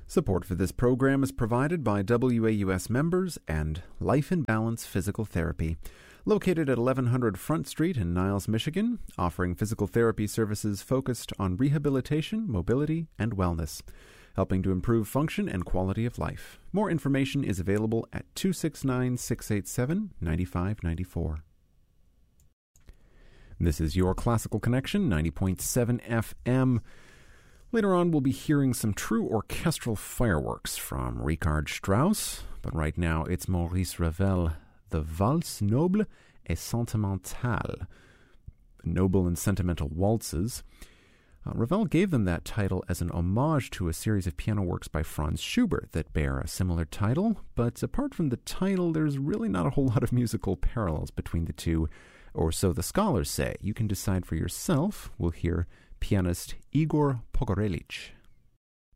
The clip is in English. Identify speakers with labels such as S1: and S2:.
S1: Support for this program is provided by WAUS members and Life in Balance Physical Therapy, located at 1100 Front Street in Niles, Michigan, offering physical therapy services focused on rehabilitation, mobility, and wellness, helping to improve function and quality of life. More information is available at 269-687-9594. This is your Classical Connection, 90.7 FM. Later on, we'll be hearing some true orchestral fireworks from Richard Strauss, but right now it's Maurice Ravel, the Valse Noble et Sentimentale, Noble and Sentimental Waltzes. Ravel gave them that title as an homage to a series of piano works by Franz Schubert that bear a similar title, but apart from the title, there's really not a whole lot of musical parallels between the two, or so the scholars say. You can decide for yourself. We'll hear pianist Igor Pogorelic.